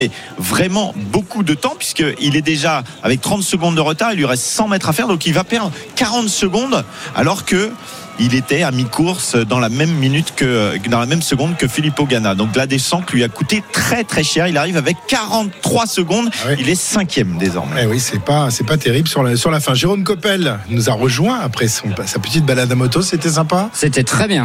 vraiment beaucoup de temps puisqu'il est déjà avec 30 secondes de retard, il lui reste 100 mètres à faire, donc il va perdre 40 secondes alors que il était à mi-course dans la même seconde que Filippo Ganna. Donc la descente lui a coûté très très cher. Il arrive avec 43 secondes. Ah oui. Il est 5e désormais. Eh oui, c'est pas terrible sur la fin. Jérôme Coppel nous a rejoint après sa petite balade à moto. C'était sympa. C'était très bien.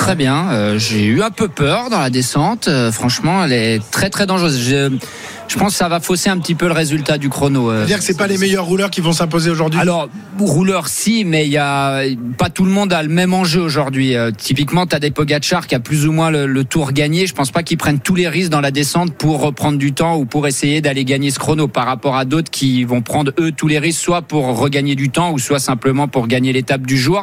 J'ai eu un peu peur dans la descente. Franchement, elle est très très dangereuse. Je pense que ça va fausser un petit peu le résultat du chrono. C'est-à-dire que c'est pas les meilleurs rouleurs qui vont s'imposer aujourd'hui. Alors, rouleurs si, mais pas tout le monde a le même enjeu aujourd'hui. Typiquement, t'as des Pogacar qui a plus ou moins le tour gagné. Je pense pas qu'ils prennent tous les risques dans la descente pour reprendre du temps ou pour essayer d'aller gagner ce chrono par rapport à d'autres qui vont prendre eux tous les risques, soit pour regagner du temps ou soit simplement pour gagner l'étape du jour.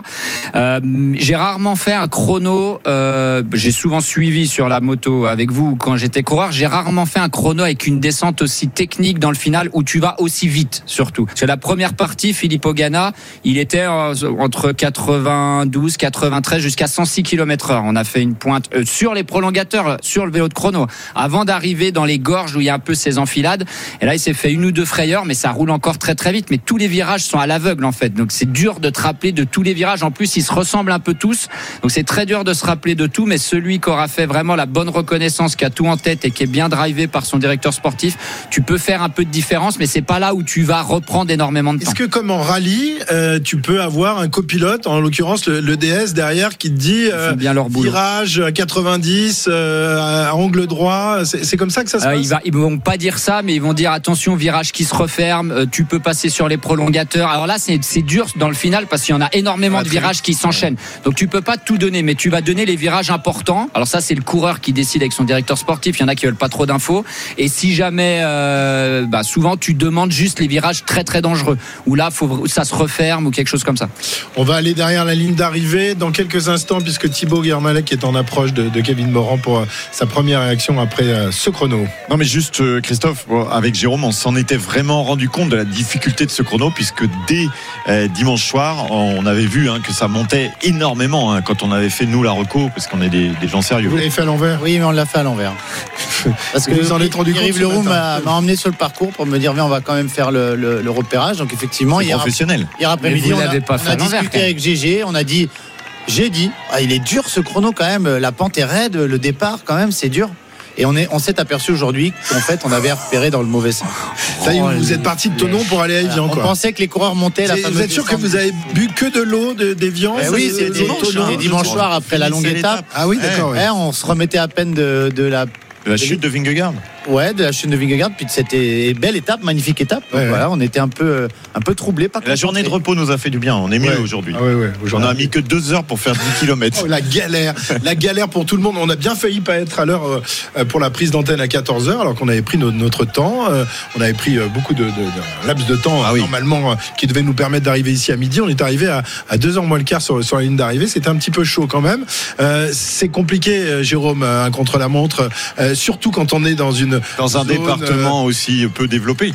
J'ai rarement fait un chrono. J'ai souvent suivi sur la moto avec vous quand j'étais coureur. J'ai rarement fait un chrono avec une descente aussi technique dans le final où tu vas aussi vite surtout. Parce que la première partie, Filippo Ganna, il était entre 92, 93 jusqu'à 106 km/h. On a fait une pointe sur les prolongateurs, sur le vélo de chrono, avant d'arriver dans les gorges où il y a un peu ces enfilades. Et là, il s'est fait une ou deux frayeurs, mais ça roule encore très très vite. Mais tous les virages sont à l'aveugle en fait. Donc c'est dur de te rappeler de tous les virages. En plus, ils se ressemblent un peu tous. Donc c'est très dur de se rappeler de tout. Mais celui qui aura fait vraiment la bonne reconnaissance, qui a tout en tête et qui est bien drivé par son directeur sportif, tu peux faire un peu de différence, mais c'est pas là où tu vas reprendre énormément de temps. Est-ce que comme en rallye, tu peux avoir un copilote, en l'occurrence le DS derrière, qui te dit virage à 90, à angle droit, c'est comme ça que ça se passe? Ils vont pas dire ça, mais ils vont dire attention, virage qui se referme, tu peux passer sur les prolongateurs. Alors là, c'est dur dans le final parce qu'il y en a énormément de virages qui s'enchaînent. Donc tu peux pas tout donner, mais tu vas donner les virages importants. Alors ça, c'est le coureur qui décide avec son directeur sportif. Il y en a qui veulent pas trop d'infos. Et si jamais souvent tu demandes juste les virages très très dangereux où là ça se referme ou quelque chose comme ça. On va aller derrière la ligne d'arrivée dans quelques instants puisque Thibaut Guermalec est en approche de Kevin Morand pour sa première réaction après ce chrono. Non mais juste Christophe, avec Jérôme on s'en était vraiment rendu compte de la difficulté de ce chrono puisque dès dimanche soir on avait vu que ça montait énormément quand on avait fait nous la reco parce qu'on est des gens sérieux. Vous l'avez fait à l'envers? Oui, mais on l'a fait à l'envers. Parce que vous en êtes rendu compte? Yves Leroux m'a emmené sur le parcours pour me dire viens, on va quand même faire le repérage. Donc effectivement, hier après-midi, on a discuté avec GG, j'ai dit il est dur ce chrono quand même, la pente est raide, le départ quand même c'est dur. Et on s'est aperçu aujourd'hui qu'en fait on avait repéré dans le mauvais sens. Ça y est, vous êtes parti de Thonon pour aller à Évian. On pensait que les coureurs montaient la fameuse. Vous êtes sûr que vous avez bu que de l'eau d'Évian? Oui, c'est dimanche soir après la longue étape. Ah oui, d'accord. On se remettait à peine de la chute de Vingegaard. Ouais, de la chute de Vingegaard, puis de cette belle étape, magnifique étape. Donc voilà, on était un peu troublés. La journée de repos nous a fait du bien. On est mieux aujourd'hui. On a mis que 2 heures pour faire 10 km. Oh, la galère pour tout le monde. On a bien failli pas être à l'heure pour la prise d'antenne à 14h, alors qu'on avait pris notre temps. On avait pris beaucoup de laps de temps normalement qui devait nous permettre d'arriver ici à midi. On est arrivé à 2h moins le quart sur la ligne d'arrivée. C'était un petit peu chaud quand même. C'est compliqué, Jérôme, un contre-la-montre, surtout quand on est dans un département aussi peu développé.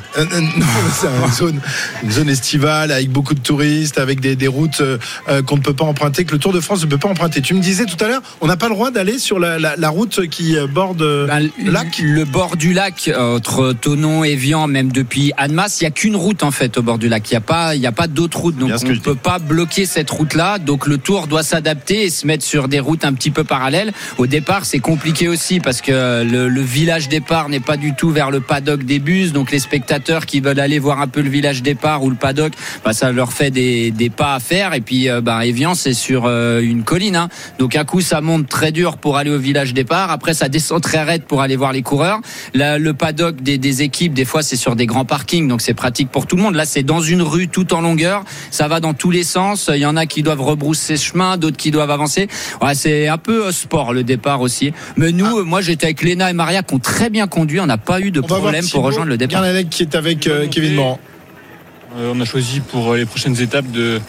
C'est une zone estivale avec beaucoup de touristes, avec des routes qu'on ne peut pas emprunter, que le Tour de France ne peut pas emprunter. Tu me disais tout à l'heure, on n'a pas le droit d'aller sur la route qui borde le lac. Le bord du lac entre Thonon et Évian, même depuis Annemasse, il n'y a qu'une route en fait au bord du lac. Il n'y a pas d'autre route, donc on ne peut pas bloquer cette route-là. Donc le Tour doit s'adapter et se mettre sur des routes un petit peu parallèles. Au départ, c'est compliqué aussi parce que le village départ n'est pas du tout vers le paddock des bus, donc les spectateurs qui veulent aller voir un peu le village départ ou le paddock, ça leur fait des pas à faire. Et puis Évian c'est sur une colline, donc un coup ça monte très dur pour aller au village départ, après ça descend très raide pour aller voir les coureurs. Là, le paddock des équipes des fois c'est sur des grands parkings, donc c'est pratique pour tout le monde. Là c'est dans une rue tout en longueur, ça va dans tous les sens, il y en a qui doivent rebrousser chemin, d'autres qui doivent avancer. C'est un peu sport le départ aussi, mais nous moi j'étais avec Léna et Maria qui ont très bien conduit, on n'a pas eu de problème pour rejoindre le départ. Guermalec qui est avec Kevin Morand. On a choisi pour les prochaines étapes de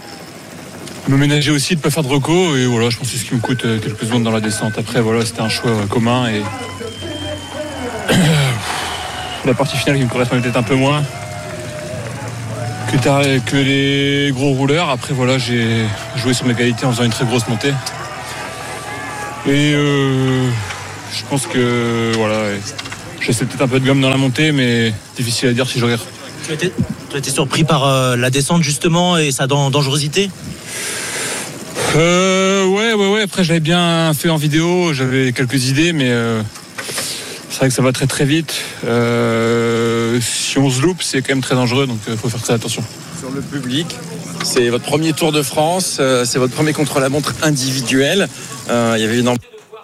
me ménager aussi, de ne pas faire de reco, et voilà, je pense que c'est ce qui me coûte quelques secondes dans la descente. Après voilà, c'était un choix commun et la partie finale qui me correspond peut-être un peu moins que les gros rouleurs. Après voilà, j'ai joué sur mes qualités en faisant une très grosse montée et je pense que voilà, Je laissais peut-être un peu de gomme dans la montée, mais difficile à dire si j'aurais. Tu as été surpris par la descente justement et sa dangerosité? Ouais. Après, j'avais bien fait en vidéo, j'avais quelques idées, mais c'est vrai que ça va très très vite. Si on se loupe, c'est quand même très dangereux, donc il faut faire très attention. Sur le public, c'est votre premier Tour de France, c'est votre premier contre-la-montre individuel. Il y avait une...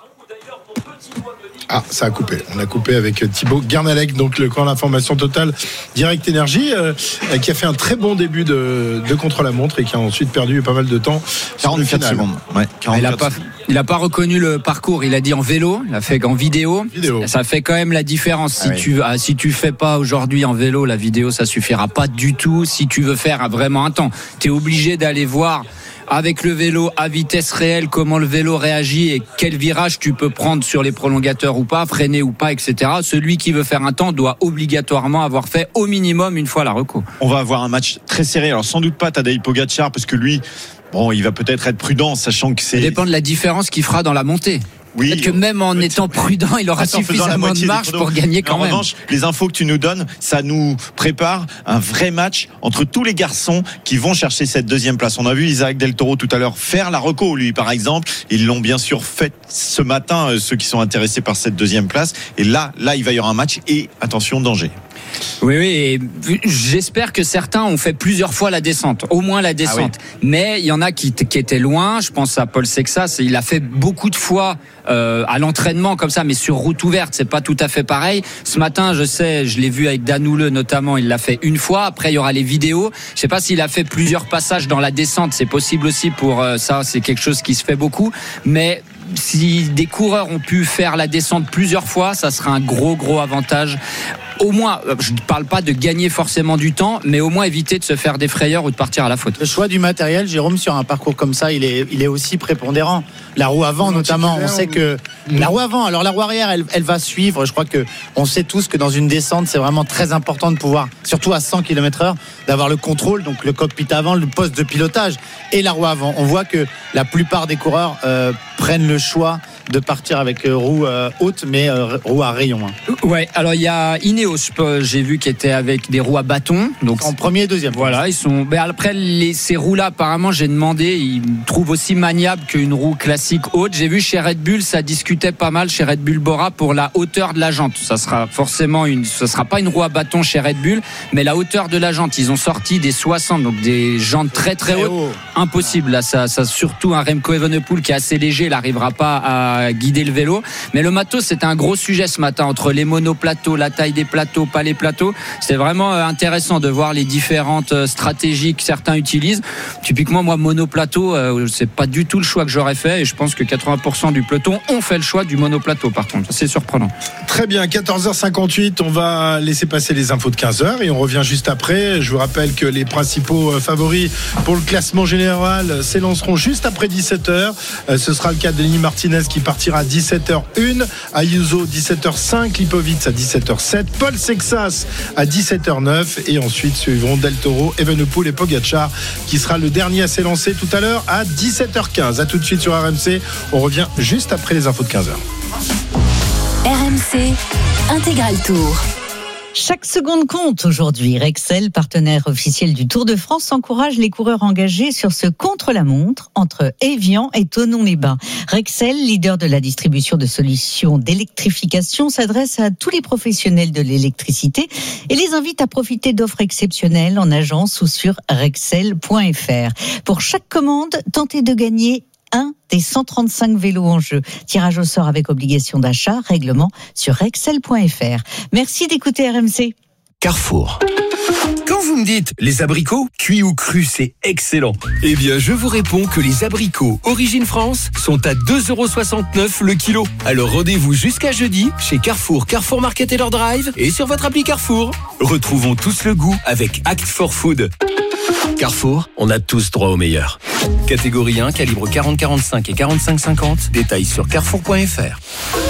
Ah, ça a coupé. On a coupé avec Thibaut Guernalec, donc le camp d'information totale Direct Énergie, qui a fait un très bon début de contre-la-montre et qui a ensuite perdu pas mal de temps. 44 secondes. Ouais, 44. Il n'a pas reconnu le parcours. Il a dit en vélo. Il a fait en vidéo. Ça fait quand même la différence. Si tu fais pas aujourd'hui en vélo, la vidéo, ça suffira pas du tout. Si tu veux faire vraiment un temps, tu es obligé d'aller voir avec le vélo à vitesse réelle comment le vélo réagit et quel virage tu peux prendre sur les prolongateurs ou pas, freiner ou pas, etc. Celui qui veut faire un temps doit obligatoirement avoir fait au minimum une fois la reco. On va avoir un match très serré. Alors sans doute pas Tadej Pogačar, parce que lui, il va peut-être être prudent, sachant que c'est... Ça dépend de la différence qu'il fera dans la montée. Oui, peut-être que même en étant prudent, il aura suffisamment de marge pour gagner quand même. En revanche, les infos que tu nous donnes, ça nous prépare un vrai match entre tous les garçons qui vont chercher cette deuxième place. On a vu Isaac Del Toro tout à l'heure faire la reco, lui par exemple. Ils l'ont bien sûr fait ce matin, ceux qui sont intéressés par cette deuxième place. Et là, il va y avoir un match et attention, danger. Oui, et j'espère que certains ont fait plusieurs fois la descente, au moins la descente. Ah oui. Mais il y en a qui étaient loin. Je pense à Paul Sexas, il a fait beaucoup de fois à l'entraînement comme ça, mais sur route ouverte, c'est pas tout à fait pareil. Ce matin, je l'ai vu avec Dan Houle notamment, il l'a fait une fois. Après, il y aura les vidéos. Je sais pas s'il a fait plusieurs passages dans la descente, c'est possible aussi pour ça. C'est quelque chose qui se fait beaucoup, mais si des coureurs ont pu faire la descente plusieurs fois, ça sera un gros avantage. Au moins, je ne parle pas de gagner forcément du temps, mais au moins éviter de se faire des frayeurs ou de partir à la faute. Le choix du matériel, Jérôme, sur un parcours comme ça, il est aussi prépondérant. La roue avant, notamment, on sait que la roue avant, alors la roue arrière, elle va suivre. Je crois que on sait tous que dans une descente, c'est vraiment très important de pouvoir, surtout à 100 km/h, d'avoir le contrôle, donc le cockpit avant, le poste de pilotage et la roue avant. On voit que la plupart des coureurs prennent le choix de partir avec roue haute, mais roue à rayon. Ouais, alors il y a Ineos, j'ai vu, qui était avec des roues à bâton. Donc en premier et deuxième. Voilà, ils sont. Mais après, ces roues-là, apparemment, j'ai demandé, ils trouvent aussi maniable qu'une roue classique haute. J'ai vu chez Red Bull, ça discutait pas mal chez Red Bull Bora pour la hauteur de la jante. Ça sera pas une roue à bâton chez Red Bull, mais la hauteur de la jante. Ils ont sorti des 60, donc des jantes très hautes. Impossible. Là, ça surtout un Remco Evenepoel qui est assez léger, il n'arrivera pas à guider le vélo. Mais le matos, c'était un gros sujet ce matin, entre les monoplateaux, la taille des plateaux, pas les plateaux. C'était vraiment intéressant de voir les différentes stratégies que certains utilisent. Typiquement, moi, monoplateau, c'est pas du tout le choix que j'aurais fait, et je pense que 80% du peloton ont fait le choix du monoplateau, par contre. C'est surprenant. Très bien, 14h58, on va laisser passer les infos de 15h et on revient juste après. Je vous rappelle que les principaux favoris pour le classement général s'élanceront juste après 17h. Ce sera le cas de Denis Martinez qui partira à 17h01, Ayuso 17h05, Lipovic à 17h07, Paul Sexas à 17h09 et ensuite suivront Del Toro, Evenepoel et Pogačar qui sera le dernier à s'élancer tout à l'heure à 17h15. À tout de suite sur RMC, on revient juste après les infos de 15h. RMC Intégral Tour. Chaque seconde compte aujourd'hui. Rexel, partenaire officiel du Tour de France, encourage les coureurs engagés sur ce contre-la-montre entre Évian et Thonon-les-Bains. Rexel, leader de la distribution de solutions d'électrification, s'adresse à tous les professionnels de l'électricité et les invite à profiter d'offres exceptionnelles en agence ou sur rexel.fr. Pour chaque commande, tentez de gagner un des 135 vélos en jeu. Tirage au sort avec obligation d'achat, règlement sur rexel.fr. Merci d'écouter RMC. Carrefour. Quand vous me dites les abricots, cuits ou crus, c'est excellent. Eh bien, je vous réponds que les abricots Origine France sont à 2,69€ le kilo. Alors rendez-vous jusqu'à jeudi chez Carrefour, Carrefour Market et leur drive et sur votre appli Carrefour. Retrouvons tous le goût avec Act for Food. Carrefour, on a tous droit au meilleur. Catégorie 1, calibre 40-45 et 45-50. Détails sur carrefour.fr.